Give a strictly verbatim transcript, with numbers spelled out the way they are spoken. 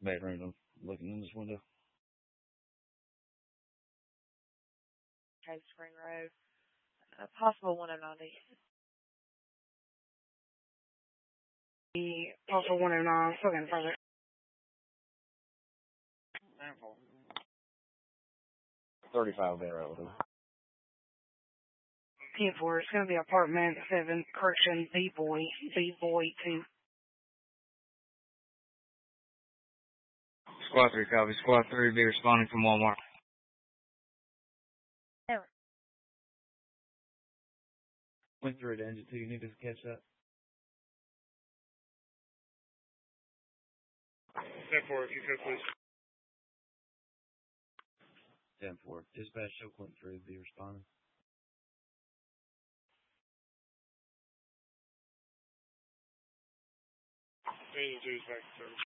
Bedroom. I'm looking in this window. Okay, Spring Road. Uh, possible one oh ninety. The possible one oh nine, still getting further. thirty-five Bay Road. ten four, it's going to be apartment seven, correction, B-Boy, B-Boy two. Squad three, copy. Squad three, be responding from Walmart. Never. Went through to engine two. You need to catch that. ten four, if you could, please. ten four. Dispatch show Quint three, be responding. Engine two is back to service.